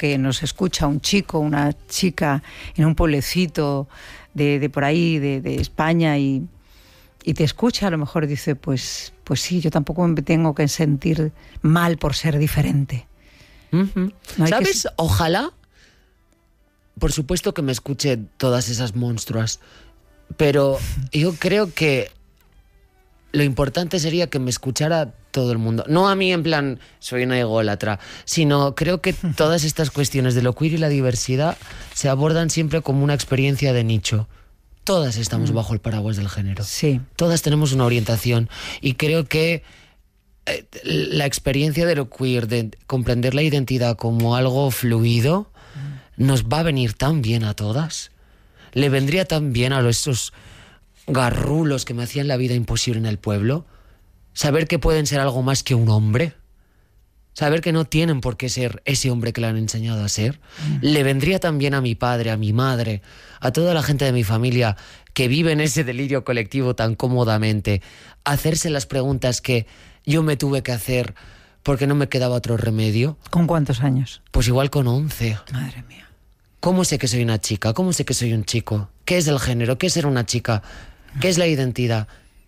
que nos escucha un chico, una chica en un pueblecito de por ahí, de España, y te escucha, a lo mejor dice, pues sí, yo tampoco me tengo que sentir mal por ser diferente. Uh-huh. No ¿Sabes? Ojalá, por supuesto que me escuche todas esas monstruas, pero yo creo que lo importante sería que me escuchara todo el mundo. No a mí en plan, soy una ególatra, sino creo que todas estas cuestiones de lo queer y la diversidad se abordan siempre como una experiencia de nicho. Todas estamos bajo el paraguas del género. Sí. Todas tenemos una orientación y creo que la experiencia de lo queer, de comprender la identidad como algo fluido, nos va a venir tan bien a todas. Le vendría tan bien a esos garrulos que me hacían la vida imposible en el pueblo, saber que pueden ser algo más que un hombre, saber que no tienen por qué ser ese hombre que le han enseñado a ser. Le vendría también a mi padre, a mi madre, a toda la gente de mi familia que vive en ese delirio colectivo tan cómodamente, hacerse las preguntas que yo me tuve que hacer porque no me quedaba otro remedio. ¿Con cuántos años? Pues igual con 11. Madre mía. ¿Cómo sé que soy una chica? ¿Cómo sé que soy un chico? ¿Qué es el género? ¿Qué es ser una chica? ¿Qué es la identidad?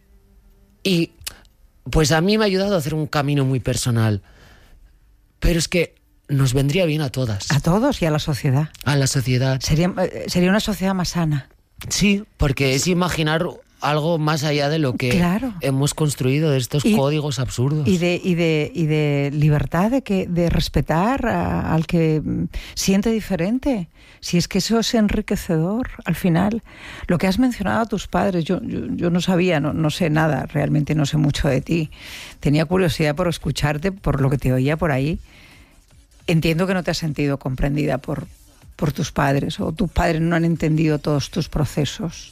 Y pues a mí me ha ayudado a hacer un camino muy personal. Pero es que nos vendría bien a todas. A todos y a la sociedad. A la sociedad. Sería una sociedad más sana. Sí, porque es imaginar algo más allá de lo que hemos construido, de estos códigos absurdos. Y de libertad, de respetar al que siente diferente. Si es que eso es enriquecedor, al final. Lo que has mencionado a tus padres, yo no sabía, no sé nada, realmente no sé mucho de ti. Tenía curiosidad por escucharte, por lo que te oía por ahí. Entiendo que no te has sentido comprendida por tus padres, o tus padres no han entendido todos tus procesos.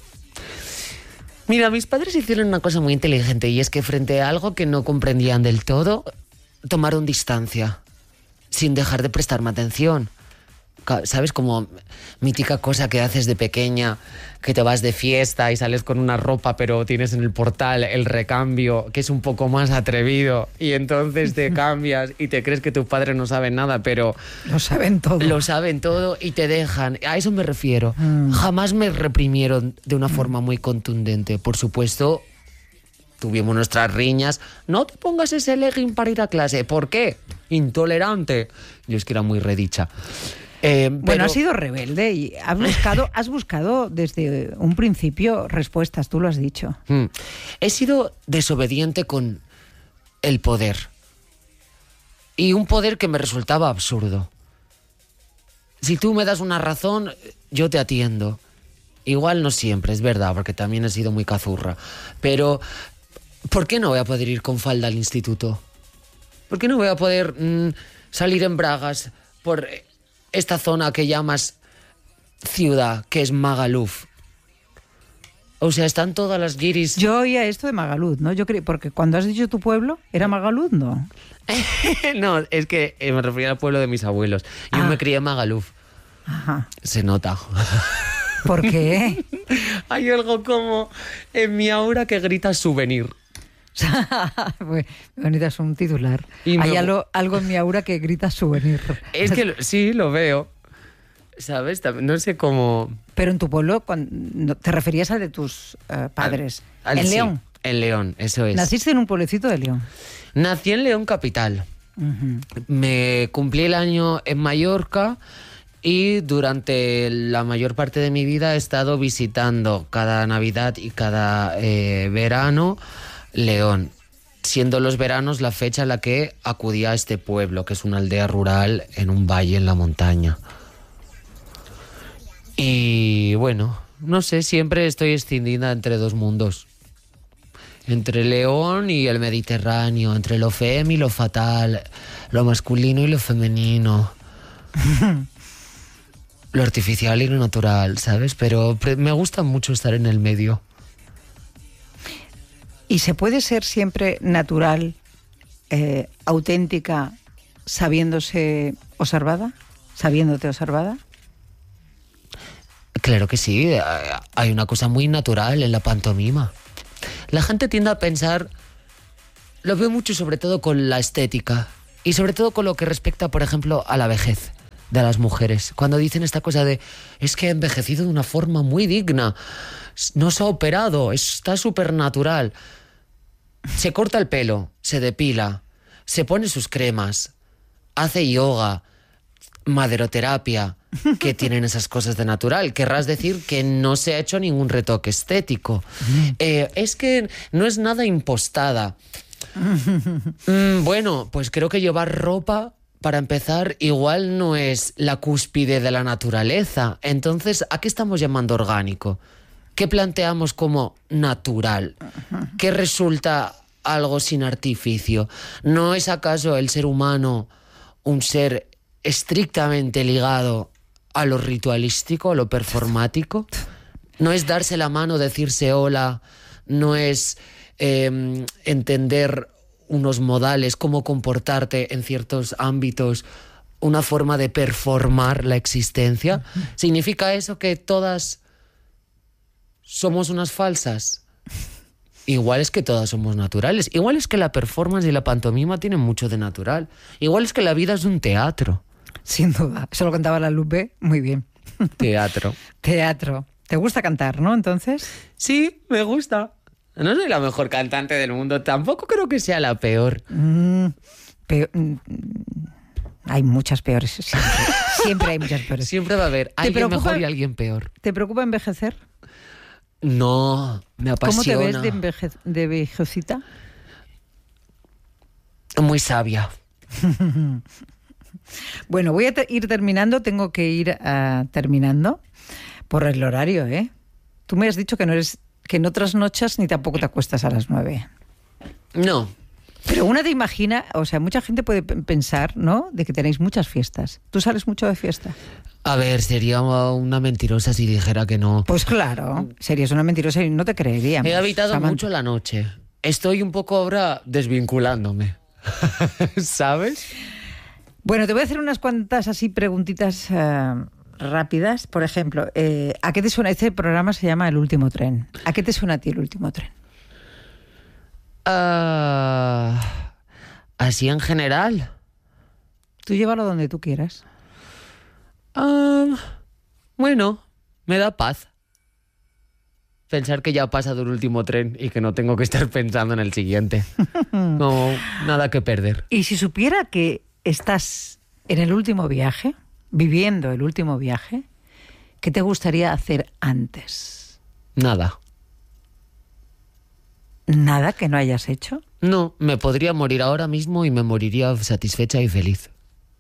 Mira, mis padres hicieron una cosa muy inteligente, y es que frente a algo que no comprendían del todo, tomaron distancia, sin dejar de prestarme atención. ¿Sabes? Como mítica cosa que haces de pequeña, que te vas de fiesta y sales con una ropa, pero tienes en el portal el recambio, que es un poco más atrevido, y entonces te cambias y te crees que tus padres no saben nada, pero lo saben todo. Lo saben todo y te dejan. A eso me refiero. Jamás me reprimieron de una forma muy contundente. Por supuesto, tuvimos nuestras riñas. No te pongas ese legging para ir a clase. ¿Por qué? Intolerante. Yo es que era muy redicha. Bueno, has sido rebelde y has buscado desde un principio respuestas, tú lo has dicho. He sido desobediente con el poder. Y un poder que me resultaba absurdo. Si tú me das una razón, yo te atiendo. Igual no siempre, es verdad, porque también he sido muy cazurra. Pero, ¿por qué no voy a poder ir con falda al instituto? ¿Por qué no voy a poder salir en bragas por esta zona que llamas ciudad, que es Magaluf? O sea, están todas las guiris. Yo oía esto de Magaluf, ¿no? Yo creo, porque cuando has dicho tu pueblo, ¿era Magaluf, no? No, es que me refería al pueblo de mis abuelos. Yo me crié en Magaluf. Ajá. Se nota. ¿Por qué? Hay algo como en mi aura que grita souvenir. Bonita, es un titular. Hay algo en mi aura que grita souvenir. Es que sí, lo veo. ¿Sabes? No sé cómo. Pero en tu pueblo, ¿te referías al de tus padres? ¿En León? En León, eso es. ¿Naciste en un pueblecito de León? Nací en León capital. Uh-huh. Me cumplí el año en Mallorca y durante la mayor parte de mi vida he estado visitando cada Navidad y cada verano León, siendo los veranos la fecha en la que acudía a este pueblo, que es una aldea rural en un valle en la montaña. Y bueno, no sé, siempre estoy escindida entre dos mundos. Entre León y el Mediterráneo, entre lo fem y lo fatal, lo masculino y lo femenino, lo artificial y lo natural, ¿sabes? Pero me gusta mucho estar en el medio. ¿Y se puede ser siempre natural, auténtica, sabiéndose observada? ¿Sabiéndote observada? Claro que sí, hay una cosa muy natural en la pantomima. La gente tiende a pensar, lo veo mucho sobre todo con la estética y sobre todo con lo que respecta, por ejemplo, a la vejez. de las mujeres. Cuando dicen esta cosa de, es que ha envejecido de una forma muy digna, no se ha operado, está súper natural. Se corta el pelo, se depila, se pone sus cremas, hace yoga, maderoterapia, que tienen esas cosas de natural. Querrás decir que no se ha hecho ningún retoque estético. Es que no es nada impostada. Bueno, pues creo que llevar ropa, para empezar, igual no es la cúspide de la naturaleza. Entonces, ¿a qué estamos llamando orgánico? ¿Qué planteamos como natural? ¿Qué resulta algo sin artificio? ¿No es acaso el ser humano un ser estrictamente ligado a lo ritualístico, a lo performático? No es darse la mano, decirse hola, no es entender unos modales, cómo comportarte en ciertos ámbitos, una forma de performar la existencia. ¿Significa eso que todas somos unas falsas? Igual es que todas somos naturales. Igual es que la performance y la pantomima tienen mucho de natural. Igual es que la vida es un teatro. Sin duda. Eso lo cantaba la Lupe muy bien. Teatro. Teatro. ¿Te gusta cantar, no, entonces? Sí, me gusta. No soy la mejor cantante del mundo. Tampoco creo que sea la peor. Hay muchas peores. Siempre hay muchas peores. Siempre va a haber alguien mejor y alguien peor. ¿Te preocupa envejecer? No, me apasiona. ¿Cómo te ves de viejecita? Muy sabia. Bueno, voy a ir terminando. Tengo que ir terminando por el horario, ¿eh? Tú me has dicho que no trasnochas ni tampoco te acuestas a las 9. No. Pero una te imagina, o sea, mucha gente puede pensar, ¿no?, de que tenéis muchas fiestas. ¿Tú sales mucho de fiesta? A ver, sería una mentirosa si dijera que no. Pues claro, serías una mentirosa y no te creeríamos. He habitado Samantha. mucho la noche. Estoy un poco ahora desvinculándome. ¿Sabes? Bueno, te voy a hacer unas cuantas así preguntitas rápidas. Por ejemplo, ¿a qué te suena? Este programa se llama El Último Tren. ¿A qué te suena a ti El Último Tren? Así en general. Tú llévalo donde tú quieras. Bueno, me da paz pensar que ya ha pasado el último tren y que no tengo que estar pensando en el siguiente. No, nada que perder. Y si supiera que estás en el último viaje, viviendo el último viaje, ¿qué te gustaría hacer antes? Nada. ¿Nada que no hayas hecho? No, me podría morir ahora mismo y me moriría satisfecha y feliz.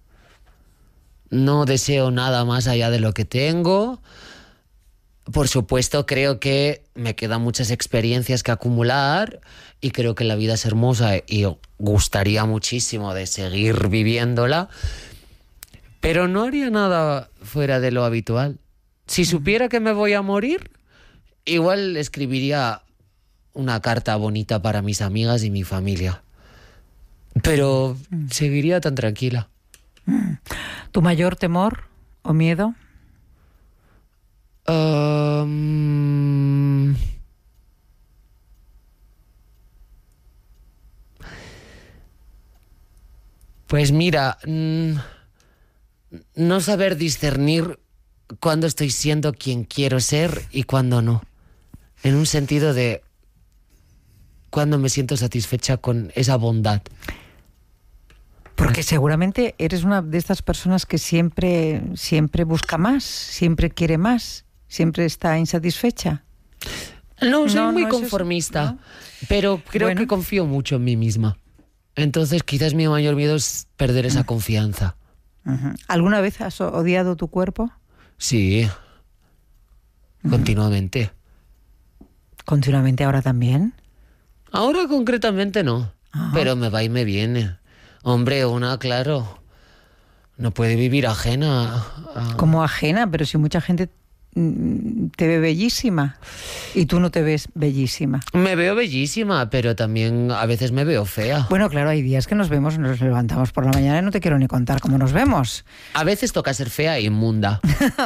No deseo nada más allá de lo que tengo. Por supuesto, creo que me quedan muchas experiencias que acumular y creo que la vida es hermosa y gustaría muchísimo de seguir viviéndola, pero no haría nada fuera de lo habitual. Si supiera que me voy a morir, igual escribiría una carta bonita para mis amigas y mi familia, pero seguiría tan tranquila. ¿Tu mayor temor o miedo? Pues mira, no saber discernir cuándo estoy siendo quien quiero ser y cuándo no. En un sentido de cuándo me siento satisfecha con esa bondad. Porque seguramente eres una de estas personas que siempre busca más, siempre quiere más, siempre está insatisfecha. No, soy muy es conformista, eso, ¿no? pero creo que confío mucho en mí misma. Entonces quizás mi mayor miedo es perder esa confianza. Uh-huh. ¿Alguna vez has odiado tu cuerpo? Sí, continuamente. ¿Continuamente ahora también? Ahora concretamente no, pero me va y me viene. Hombre, claro, no puede vivir ajena. Como ajena, pero si mucha gente te ve bellísima y tú no te ves bellísima. Me veo bellísima, pero también a veces me veo fea. Bueno, claro, hay días que nos levantamos por la mañana y no te quiero ni contar cómo nos vemos. A veces toca ser fea e inmunda.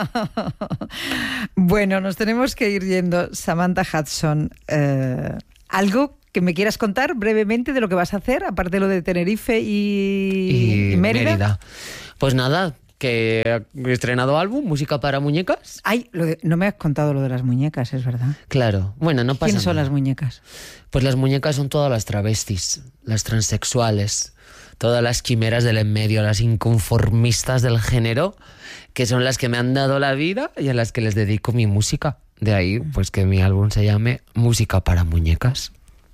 Bueno, nos tenemos que ir yendo. Samantha Hudson, ¿algo que me quieras contar brevemente de lo que vas a hacer, aparte de lo de Tenerife y Mérida? Pues nada, que he estrenado álbum, Música para Muñecas. Ay, no me has contado lo de las muñecas, es verdad. Claro, bueno, no pasa nada. ¿Quiénes son las muñecas? Pues las muñecas son todas las travestis, las transexuales, todas las quimeras del en medio, las inconformistas del género, que son las que me han dado la vida y a las que les dedico mi música. De ahí, pues que mi álbum se llame Música para Muñecas.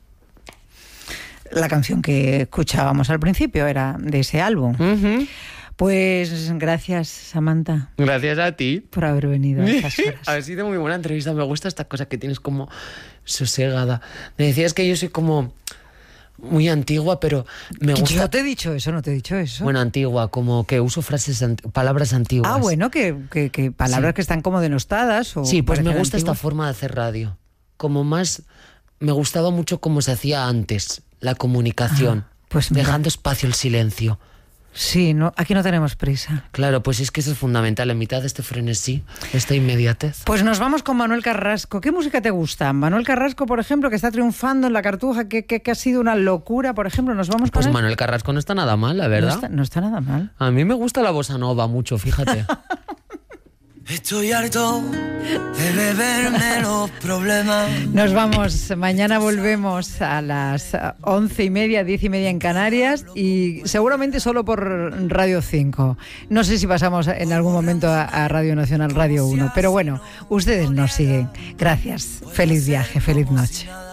La canción que escuchábamos al principio era de ese álbum. Uh-huh. Pues gracias, Samantha. Gracias a ti. Por haber venido a estas horas. Ha sido muy buena entrevista. Me gusta esta cosa que tienes como sosegada. Me decías que yo soy como muy antigua, pero me gusta... Yo te he dicho eso, no te he dicho eso. Bueno, antigua, como que uso palabras antiguas. Ah, bueno, que palabras que están como denostadas. O sí, pues me gusta antiguas. esta forma de hacer radio. Como más... Me gustaba mucho cómo se hacía antes, la comunicación. Pues dejando espacio al silencio. Sí, no, aquí no tenemos prisa. Claro, pues es que eso es fundamental. En mitad de este frenesí, esta inmediatez. Pues nos vamos con Manuel Carrasco. ¿Qué música te gusta? Manuel Carrasco, por ejemplo, que está triunfando en la Cartuja, que ha sido una locura, por ejemplo. Nos vamos con Pues él. Manuel Carrasco no está nada mal, la verdad. No está nada mal. A mí me gusta la bossa nova mucho, fíjate. Estoy harto de beberme los problemas. Nos vamos, mañana volvemos a las 11:30, 10:30 en Canarias y seguramente solo por Radio 5. No sé si pasamos en algún momento a Radio Nacional, Radio 1, pero bueno, ustedes nos siguen. Gracias, feliz viaje, feliz noche.